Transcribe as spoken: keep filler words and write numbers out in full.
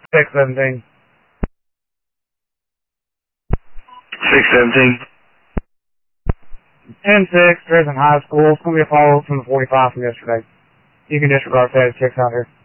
six seventeen. six seventeen. ten six, Dresden High School. It's going to be a follow-up from the forty-five from yesterday. You can disregard that. Checks out here.